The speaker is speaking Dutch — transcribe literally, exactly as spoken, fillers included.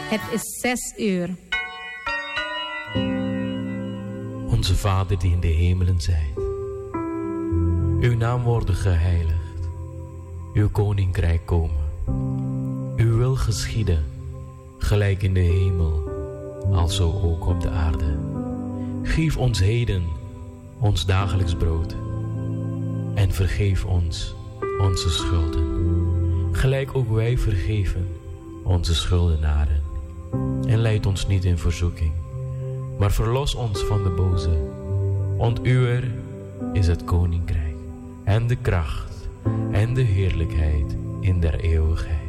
Het is zes uur. Onze Vader die in de hemelen zijt. Uw naam worden geheiligd. Uw koninkrijk komen. Uw wil geschieden, gelijk in de hemel, alzo ook op de aarde. Geef ons heden ons dagelijks brood. En vergeef ons onze schulden. Gelijk ook wij vergeven onze schuldenaren. En leid ons niet in verzoeking, maar verlos ons van de boze. Want uwer is het koninkrijk, en de kracht, en de heerlijkheid in der eeuwigheid.